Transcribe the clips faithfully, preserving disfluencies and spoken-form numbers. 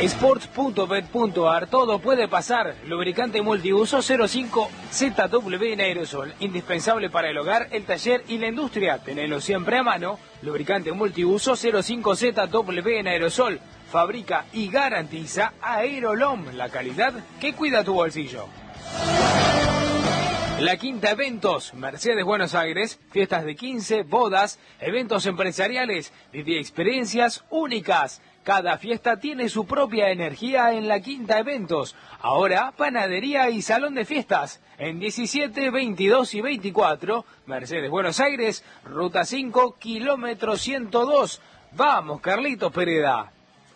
Sports punto bet punto a r, todo puede pasar. Lubricante multiuso cero cinco Z W en aerosol, indispensable para el hogar, el taller y la industria. Tenelo siempre a mano. Lubricante multiuso cero cinco Z W en aerosol. Fabrica y garantiza Aerolom, la calidad que cuida tu bolsillo. La Quinta Eventos, Mercedes Buenos Aires, fiestas de quince, bodas, eventos empresariales, viví experiencias únicas. Cada fiesta tiene su propia energía en la Quinta Eventos. Ahora, panadería y salón de fiestas. En diecisiete, veintidós y veinticuatro, Mercedes Buenos Aires, ruta cinco, kilómetro ciento dos. Vamos, Carlitos Pereda.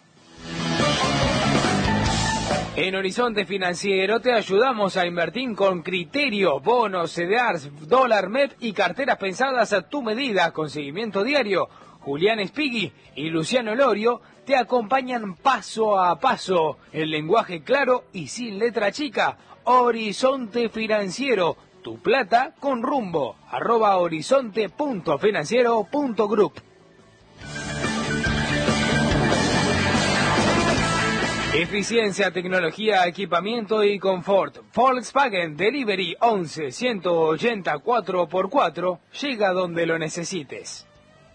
En Horizonte Financiero te ayudamos a invertir con criterio, bonos, C D Rs, dólar M E P y carteras pensadas a tu medida con seguimiento diario. Julián Spigui y Luciano Lorio te acompañan paso a paso, en lenguaje claro y sin letra chica. Horizonte Financiero, tu plata con rumbo, arroba horizonte punto financiero punto group. Eficiencia, tecnología, equipamiento y confort. Volkswagen Delivery once ciento ochenta cuatro por cuatro. Llega donde lo necesites.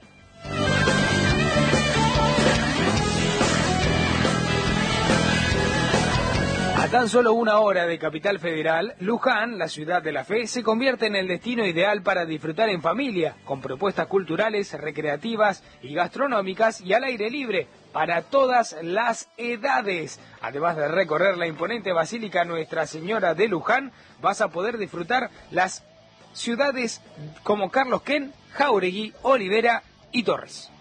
A tan solo una hora de Capital Federal, Luján, la ciudad de la fe, se convierte en el destino ideal para disfrutar en familia, con propuestas culturales, recreativas y gastronómicas y al aire libre para todas las edades. Además de recorrer la imponente Basílica Nuestra Señora de Luján, vas a poder disfrutar las ciudades como Carlos Ken, Jáuregui, Olivera y Torres.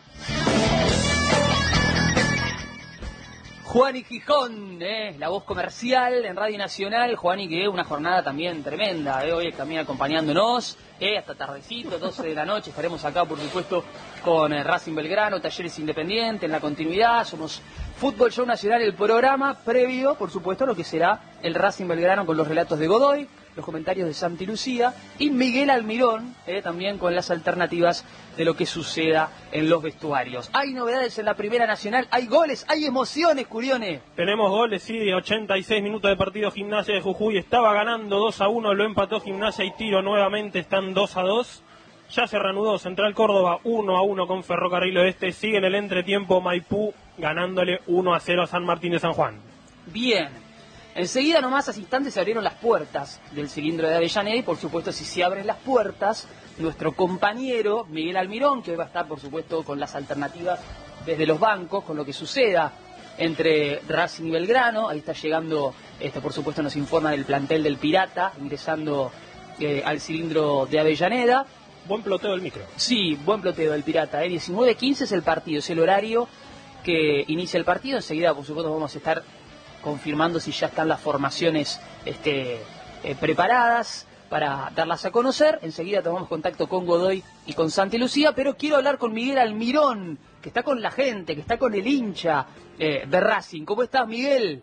Juani Gijón, eh, la voz comercial en Radio Nacional. Juani, que una jornada también tremenda, eh, hoy también acompañándonos, eh, hasta tardecito, doce de la noche. Estaremos acá, por supuesto, con eh, Racing Belgrano, Talleres Independiente, en la continuidad. Somos Fútbol Show Nacional, el programa previo, por supuesto, a lo que será el Racing Belgrano con los relatos de Godoy, los comentarios de Santi Lucía y Miguel Almirón, eh, también con las alternativas de lo que suceda en los vestuarios. Hay novedades en la Primera Nacional, hay goles, hay emociones, Curione. Tenemos goles, sí, ochenta y seis minutos de partido. Gimnasia de Jujuy estaba ganando dos a uno, lo empató Gimnasia y Tiro nuevamente, están dos a dos. Ya se reanudó Central Córdoba uno a uno con Ferrocarril Oeste, sigue en el entretiempo Maipú ganándole uno a cero a San Martín de San Juan. Bien. Enseguida, nomás, hace instantes, se abrieron las puertas del cilindro de Avellaneda y, por supuesto, si se abren las puertas, nuestro compañero Miguel Almirón, que va a estar, por supuesto, con las alternativas desde los bancos, con lo que suceda entre Racing y Belgrano. Ahí está llegando, este, por supuesto, nos informa del plantel del Pirata, ingresando eh, al cilindro de Avellaneda. Buen ploteo del micro. Sí, buen ploteo del Pirata. Eh. diecinueve quince es el partido, es el horario que inicia el partido. Enseguida, por supuesto, vamos a estar confirmando si ya están las formaciones este, eh, preparadas para darlas a conocer. Enseguida tomamos contacto con Godoy y con Santi Lucía, pero quiero hablar con Miguel Almirón, que está con la gente, que está con el hincha eh, de Racing. ¿Cómo estás, Miguel?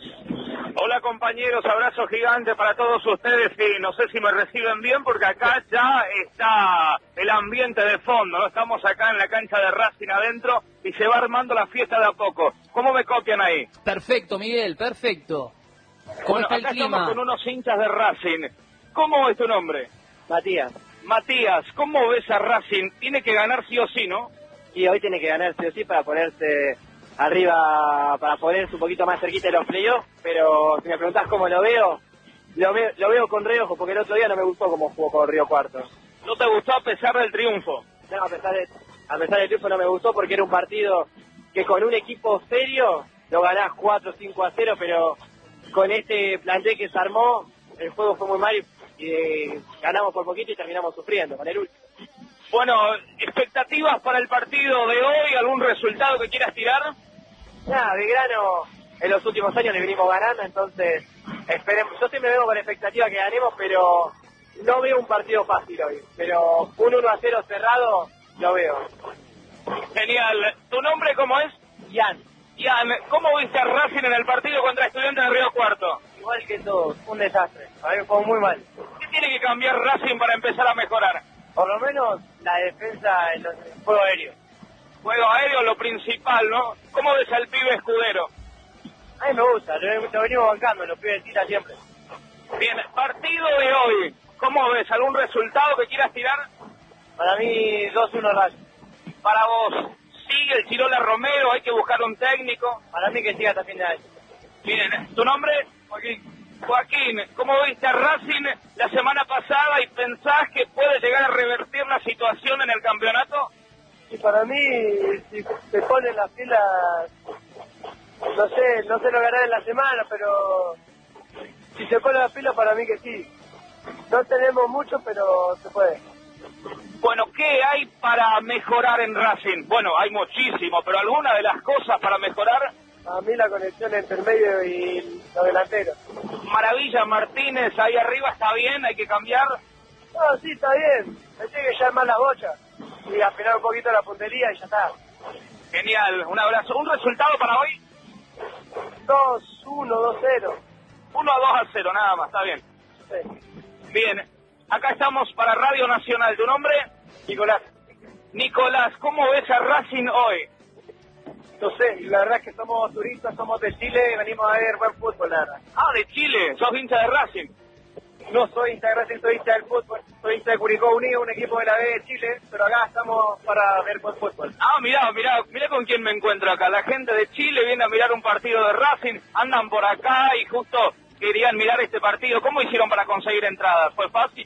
Hola, compañeros, abrazo gigante para todos ustedes. Y no sé si me reciben bien porque acá ya está el ambiente de fondo, ¿no? Estamos acá en la cancha de Racing adentro y se va armando la fiesta de a poco. ¿Cómo me copian ahí? Perfecto, Miguel, perfecto. ¿Cómo bueno, está el acá clima? Estamos con unos hinchas de Racing. ¿Cómo es tu nombre? Matías. Matías, ¿cómo ves a Racing? Tiene que ganar sí o sí, ¿no? Y hoy tiene que ganar sí o sí para ponerse arriba, para ponerse un poquito más cerquita de los playoffs, pero si me preguntás cómo lo veo, lo veo, lo veo con reojo, porque el otro día no me gustó cómo jugó con Río Cuarto. ¿No te gustó a pesar del triunfo? No, a pesar, de, a pesar del triunfo no me gustó porque era un partido que con un equipo serio lo ganás cuatro cinco a cero, pero con este plantel que se armó, el juego fue muy mal y, y eh, ganamos por poquito y terminamos sufriendo con el último. Bueno, expectativas para el partido de hoy, ¿algún resultado que quieras tirar? Nada, Belgrano en los últimos años le venimos ganando, entonces esperemos. Yo siempre vengo con expectativa que ganemos, pero no veo un partido fácil hoy. Pero un uno a cero cerrado lo veo. Genial. ¿Tu nombre cómo es? Ian. Ian, ¿cómo viste a Racing en el partido contra Estudiantes de Río Cuarto? Igual que todos, un desastre. A mí fue muy mal. ¿Qué tiene que cambiar Racing para empezar a mejorar? Por lo menos la defensa en el juego aéreo. Juego aéreo, lo principal, ¿no? ¿Cómo ves al pibe Escudero? A mí me gusta, lo, lo venimos bancando, los pibes tiran siempre. Bien, partido de hoy, ¿cómo ves? ¿Algún resultado que quieras tirar? Para mí dos uno Racing. Para vos, ¿sigue el Chirola Romero? ¿Hay que buscar un técnico? Para mí que siga hasta fin de año. Bien, ¿tu nombre? Joaquín. Joaquín, ¿cómo viste a Racing la semana pasada y pensás que puede llegar a revertir la situación en el campeonato? Y para mí, si se ponen las pilas, no sé, no sé lo ganar en la semana, pero si se ponen las pilas, para mí que sí. No tenemos mucho, pero se puede. Bueno, ¿qué hay para mejorar en Racing? Bueno, hay muchísimo, pero alguna de las cosas para mejorar. A mí la conexión entre el medio y los delanteros. Maravilla, Martínez, ahí arriba está bien, hay que cambiar. No, sí, está bien. Me tiene que ya más la bocha y afinar un poquito la puntería y ya está. Genial, un abrazo. ¿Un resultado para hoy? dos uno, dos cero. uno a dos a cero, nada más, está bien. Sí. Bien, acá estamos para Radio Nacional. ¿Tu nombre? Nicolás. Nicolás, ¿cómo ves a Racing hoy? No sé, la verdad es que somos turistas, somos de Chile y venimos a ver buen fútbol, la verdad. Ah, de Chile, sos hincha de Racing. No soy hincha de Racing, soy hincha del fútbol, soy hincha de Curicó Unido, un equipo de la B de Chile, pero acá estamos para ver buen fútbol. Ah, mirá, mirá, mirá con quién me encuentro acá. La gente de Chile viene a mirar un partido de Racing, andan por acá y justo querían mirar este partido. ¿Cómo hicieron para conseguir entradas? ¿Fue fácil?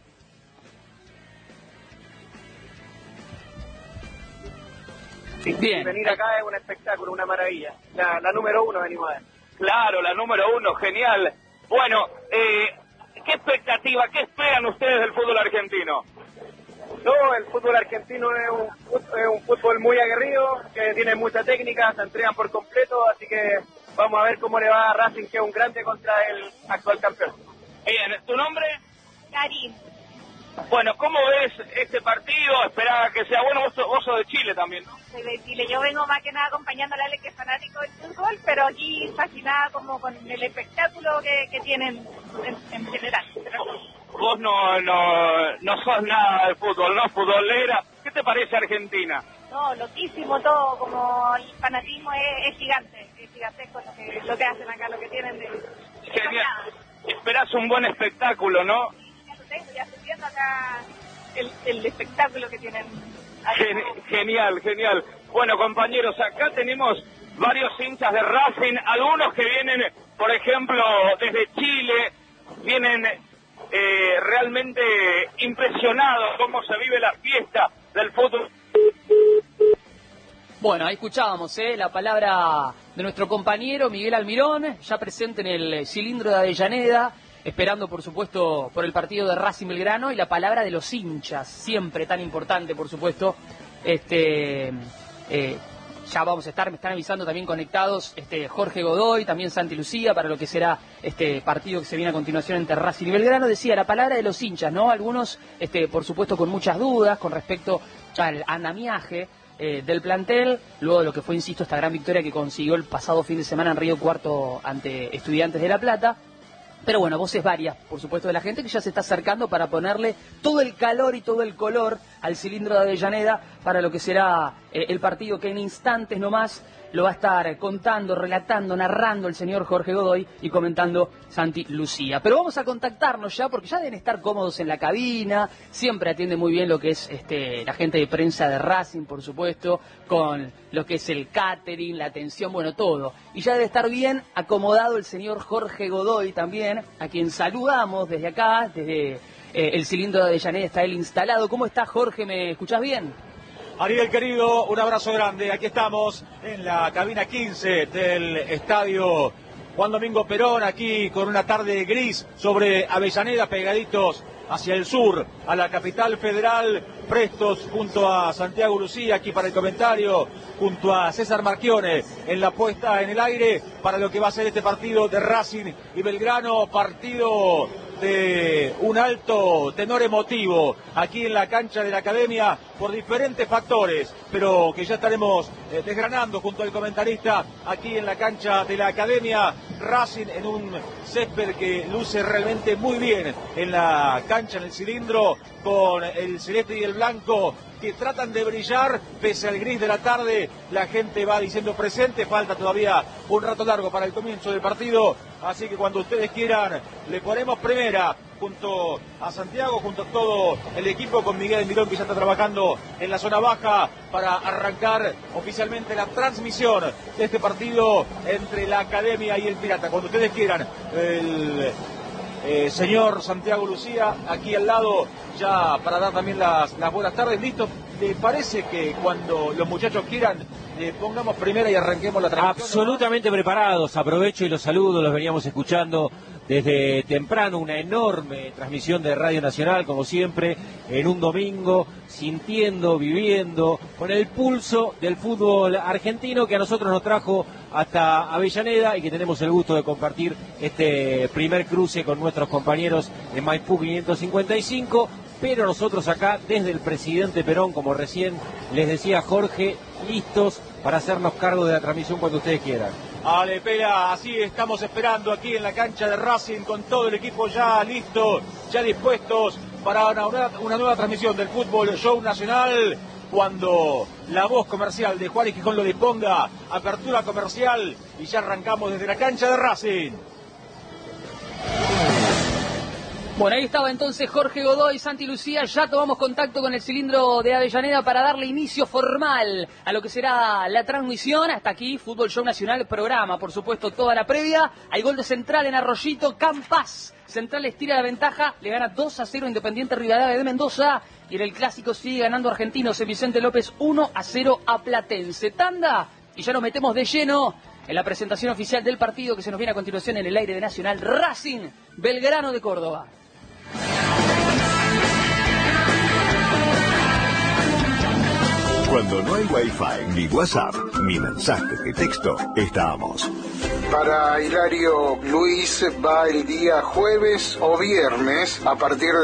Bien. Venir acá es un espectáculo, una maravilla. La, la número uno venimos a ver. Claro, la número uno, genial. Bueno, eh, ¿qué expectativa, qué esperan ustedes del fútbol argentino? No, el fútbol argentino es un, es un fútbol muy aguerrido, que tiene mucha técnica, se entregan por completo, así que vamos a ver cómo le va a Racing, que es un grande contra el actual campeón. Bien, ¿tu nombre? Karim. Bueno, ¿cómo ves este partido? Esperaba que sea bueno, vos, sos- vos sos de Chile también, ¿no? Soy de Chile. Yo vengo más que nada acompañando a Ale, que es fanático del fútbol, pero aquí fascinada como con el espectáculo que, que tienen en, en general. Pero Vos no, no, no sos nada de fútbol, ¿no? Futbolera. ¿Qué te parece Argentina? no, loquísimo todo, como el fanatismo es, es gigante, es gigantesco lo que, lo que hacen acá, lo que tienen de... Genial. Esperás un buen espectáculo, ¿no? Ya lo tengo, ya estoy viendo acá el, el espectáculo que tienen acá. Gen- genial, genial. Bueno, compañeros, acá tenemos varios hinchas de Racing, algunos que vienen, por ejemplo, desde Chile, vienen eh, realmente impresionados cómo se vive la fiesta del fútbol. Bueno, ahí escuchábamos ¿eh? la palabra de nuestro compañero Miguel Almirón, ya presente en el cilindro de Avellaneda, esperando por supuesto por el partido de Racing Belgrano, y la palabra de los hinchas, siempre tan importante por supuesto. Este, eh, ya vamos a estar, me están avisando también conectados este, Jorge Godoy, también Santi Lucía, para lo que será este partido que se viene a continuación entre Racing y Belgrano. Decía la palabra de los hinchas, ¿no? Algunos, este, por supuesto, con muchas dudas con respecto al andamiaje eh, del plantel, luego de lo que fue, insisto, esta gran victoria que consiguió el pasado fin de semana en Río Cuarto ante Estudiantes de La Plata. Pero bueno, voces varias, por supuesto, de la gente que ya se está acercando para ponerle todo el calor y todo el color al cilindro de Avellaneda para lo que será eh, el partido que en instantes nomás lo va a estar contando, relatando, narrando el señor Jorge Godoy y comentando Santi Lucía. Pero vamos a contactarnos ya, porque ya deben estar cómodos en la cabina, siempre atiende muy bien lo que es este, la gente de prensa de Racing, por supuesto, con lo que es el catering, la atención, bueno, todo. Y ya debe estar bien acomodado el señor Jorge Godoy también, a quien saludamos desde acá, desde eh, el cilindro de Avellaneda está él instalado. ¿Cómo está, Jorge? ¿Me escuchás bien? Ariel querido, un abrazo grande. Aquí estamos en la cabina quince del estadio Juan Domingo Perón, aquí con una tarde gris sobre Avellaneda, pegaditos hacia el sur, a la capital federal, prestos junto a Santiago Lucía, aquí para el comentario, junto a César Marchione en la puesta en el aire para lo que va a ser este partido de Racing y Belgrano, partido de un alto tenor emotivo aquí en la cancha de la Academia por diferentes factores, pero que ya estaremos eh, desgranando junto al comentarista aquí en la cancha de la Academia. Racing en un césped que luce realmente muy bien en la cancha, en el cilindro, con el celeste y el blanco que tratan de brillar pese al gris de la tarde. La gente va diciendo presente, falta todavía un rato largo para el comienzo del partido, así que cuando ustedes quieran le ponemos primera junto a Santiago, junto a todo el equipo, con Miguel Mirón, que ya está trabajando en la zona baja para arrancar oficialmente la transmisión de este partido entre la Academia y el Pirata. Cuando ustedes quieran, el eh, señor Santiago Lucía aquí al lado, ya para dar también las, las buenas tardes. ¿Listo? ¿Le parece que cuando los muchachos quieran le pongamos primera y arranquemos la transmisión? Absolutamente preparados, aprovecho y los saludo, los veníamos escuchando desde temprano, una enorme transmisión de Radio Nacional, como siempre, en un domingo, sintiendo, viviendo, con el pulso del fútbol argentino que a nosotros nos trajo hasta Avellaneda y que tenemos el gusto de compartir este primer cruce con nuestros compañeros de Maipú quinientos cincuenta y cinco, pero nosotros acá, desde el presidente Perón, como recién les decía Jorge, listos para hacernos cargo de la transmisión cuando ustedes quieran. Ale, Pela, así estamos esperando aquí en la cancha de Racing con todo el equipo ya listo, ya dispuestos para una, una nueva transmisión del Fútbol Show Nacional. Cuando la voz comercial de Juan y Gijón lo disponga, apertura comercial y ya arrancamos desde la cancha de Racing. Bueno, ahí estaba entonces Jorge Godoy, Santi Lucía. Ya tomamos contacto con el cilindro de Avellaneda para darle inicio formal a lo que será la transmisión. Hasta aquí, Fútbol Show Nacional, programa, por supuesto, toda la previa. Hay gol de Central en Arroyito, Campas. Central estira la ventaja, le gana dos a cero Independiente Rivadavia de Mendoza. Y en el clásico sigue ganando Argentinos en Vicente López uno a cero a Platense. Tanda, y ya nos metemos de lleno en la presentación oficial del partido que se nos viene a continuación en el aire de Nacional. Racing, Belgrano de Córdoba. Cuando no hay Wi-Fi, ni WhatsApp, ni mensajes de texto, estamos. Para Hilario Luis va el día jueves o viernes a partir de